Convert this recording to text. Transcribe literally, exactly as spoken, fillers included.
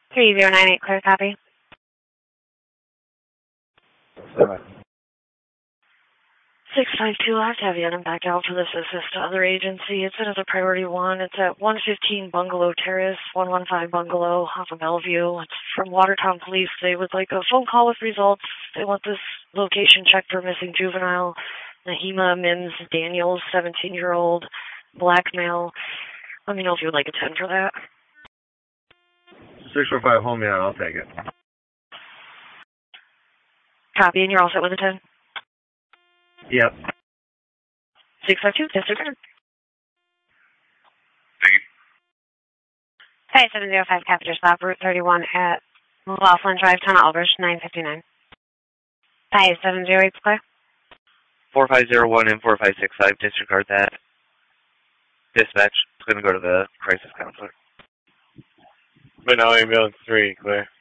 three zero nine eight, clear copy. Seven. six five two, I have to have you on back out for this assist to other agency. It's another priority one. It's at one fifteen Bungalow Terrace, one one five Bungalow, off of Bellevue. It's from Watertown Police. They would like a phone call with results. They want this location checked for missing juvenile. Nahima Mins Daniels, seventeen-year-old, black male. Let me know if you would like a ten for that. six four five, home, yeah, I'll take it. Copy, and you're all set with a ten? Yep. six five two, disregard. Thank you. five seven zero five, Capital Stop, Route thirty-one at Laughlin Drive, Town of Albridge, nine fifty-nine. five seven zero eight, clear. four five zero one and four five six five, disregard that. Dispatch, it's going to go to the crisis counselor. But now ambulance three, clear.